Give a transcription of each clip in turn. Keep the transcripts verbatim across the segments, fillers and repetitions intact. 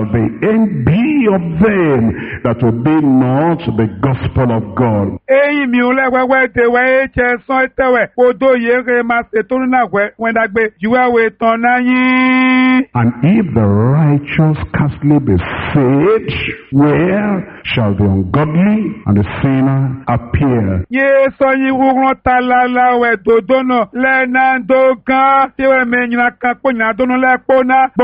the end be of them that obey not the gospel of God. Eyi mi ule wewe te we che son tewe odo yere ma se tonu na we wendagbe juwe we ton na yin. And if the righteous scarcely be saved, where shall the ungodly and the sinner appear? Ye so yi wurun talala we dodo no le na do kan ti we me nyina kan po nyina do no le po na I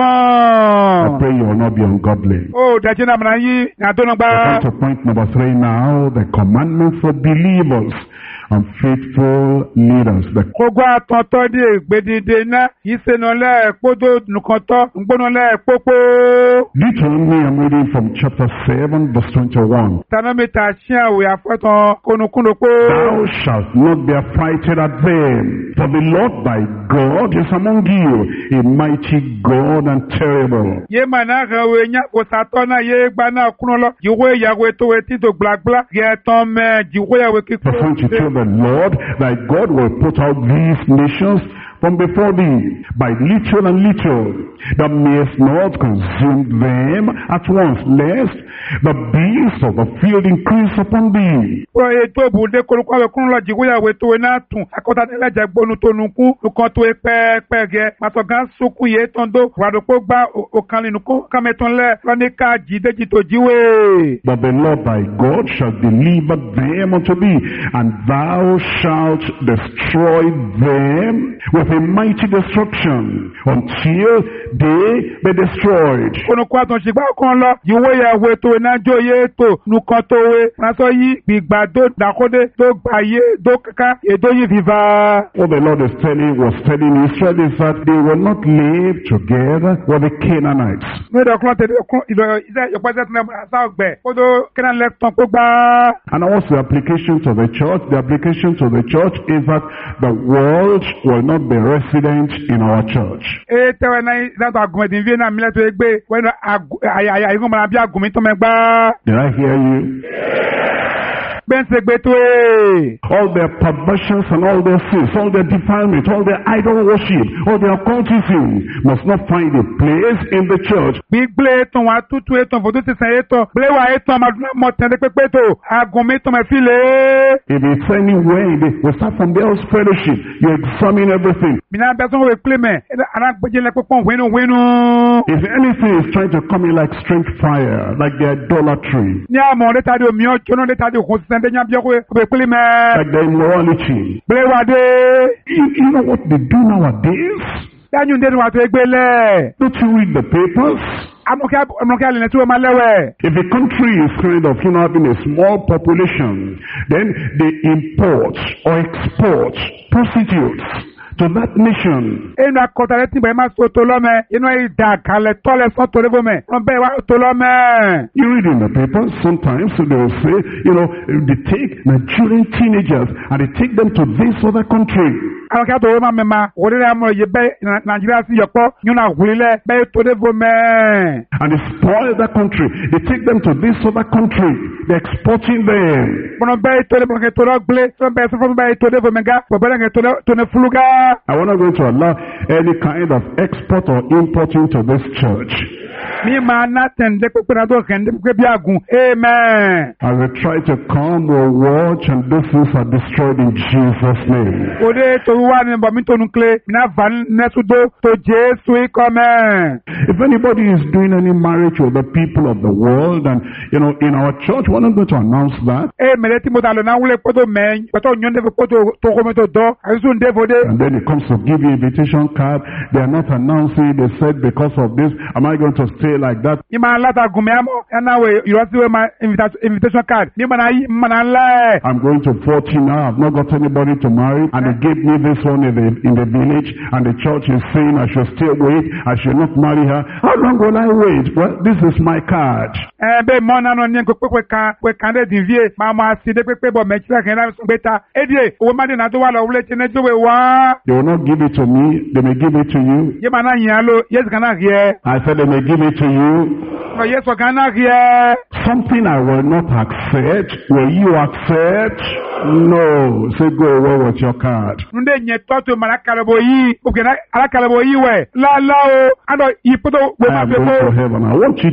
bon. pray you will not be ungodly. Oh, da jina mna yi na do no I gba. come to point number three now, the commandment for believers and faithful leaders. The Kogo atonto di egbedide na ise no le podo nukonto ngbono le popo. Deuteronomy, I'm reading from chapter seven, verse twenty-one. Tanomita shia we afoton konukuno po. Thou shalt not be affrighted at them, for the Lord thy God is among you, a mighty God and terrible. Ye mana rewe nya osato na ye gba na kuno lo jiwe yawe to we ti to gbagba ye ton me jiwe yawe ki Verse twenty-two, the Lord thy God will put out these nations from before thee by little and little, thou mayest not consume them at once, lest the beasts of the field increase upon thee. Pro e to bude ko ko we kuno lo jiwe yawe to we na tun akota le je gbonu to nuku nkan to e pe pe ge maso gan suku ye ton do wado ko gba o kan le nuku kameton le lo ni ka jide ji to jiwe. But the Lord thy God shall deliver them unto thee, and thou shalt destroy them with a mighty destruction until they be destroyed. Kono kwa ton shigba kon lo jiwe yawe to na jo ye to nukan to we na so yi gbigba do dakode do gba ye do kaka e do yi viva. What the Lord is telling was telling Israel is that they will not live together with the Canaanites. No do klon te kon ido ise yo pese tun sa ogbe o do kenan le ton ko gba. And what's the application to the church? The application to the church is that the world will not be resident in our church. E tewe na na to agun edin vie na mi le to egbe we no aya aya igun ma bi agun mi to me gba. Did I hear you? Ben se gbe to e. All their perversions and all their sins, all their defilement, all their idol worship, all their occultism must not find a place in the church. Gbigble ton wa tutu e ton fodo ti san e ton ble wa e ton ma mo tende pepe to agun mi to me file. If it's anywhere, in the, we start from the house fellowship. You examine everything. Mi na be son we play me ara gbeje le popon wenu wenu. If anything is trying to come in like strange fire, like the idolatry, Ni amon le tade o mi o chono le tade o ko sende nya bi o we play me. like the immorality, Ble wa de. you, you know what they do nowadays? Danyu ndenu wa to egbe le. Don't you read the papers? Amoke amoke ale ne ti o ma lewe. If a country is kind of, you know, having a small population, then they import or export prostitutes to that nation. Enu akota le tin be ma so to lo me inu ida kale to le so to le bo me won be wa to lo me. You read in the papers, sometimes they will say, you know, they take Nigerian teenagers and they take them to this other country. Àwọn kí á tó wọ́n máa mẹ́ma òde rẹ̀ mọ̀ yìí bẹ́ẹ̀ Nàìjíríà sí yọ̀pọ̀ yún náà wúlẹ̀ bẹ́ẹ̀ tó dé fún mẹ́. And they spoil that country. They take them to this other country. They're exporting them. Bọ́nà bẹ́ẹ̀ tó dé bọ́nà kí tó lọ gbélé tó bẹ́ẹ̀ sọ́fọ́ bẹ́ẹ̀ tó dé fún mẹ́ga bọ̀bẹ́rẹ́ kí tó ní fúlùgá. I want not going to allow any kind of export or importing to this church. Mi máa ná tẹ̀ǹdé pípẹ́ náà tó kẹ̀ǹdé pípẹ́ bí àgùn. Amen. As they try to come, we'll watch and those things are destroyed in Jesus' name. Òde tó wá ní bọ̀ mí tó nu kílé mi náà fà nẹ́sùdó tó Jésù ikọ̀ mẹ́. If anybody is doing any marriage with the people of the world and, you know, in our church, we're not going to announce that. Ẹ mẹ̀lẹ́ tí mo ta lọ náà wúlé pọ́tò mẹ́yìn pọ́tò yún dé pọ́tò tó kọ́ mi tó dọ́ àyùsùn dé fòdé. And then it comes to give you invitation card. They are not announcing. They said because of this, am I going to stay like that? Ima alátagun mi àmọ́ ẹ̀ná wẹ̀ ìrọsíwẹ̀ ma invitation card ní mọ̀nà yí mọ̀nà ńlá ẹ̀. I'm going to forty now. I've not got anybody to marry. And they gave me this one in the, in the village. And the church is saying I should still wait. I should not marry her. How long will I wait? Well, this is my card. Ẹ bẹ́ẹ̀ mọ́ nánú ní pépé kan pé kan dé dì vie máa máa sì dé pépé bọ̀ mẹ́tíra kẹ́ náà gbé ta. Édìé owó má dènà tó wà lọ wúlé tiẹ̀ tó wẹ̀ wá. They will not give it to me. They may give it to you. Yé máa náà yìn án ló Yéésù kan náà rí ẹ. I said they may give it to you. Yéésù kan náà rí ẹ. Something I will not accept. Will you accept? No. Say go away with your card. Nde nye tọ́tù mọ̀ alákàlẹ̀bọ̀ yìí. Òkè alákàlẹ̀bọ̀ yìí wẹ̀. Lálá o. Àná ìpótò I am going to heaven. I want you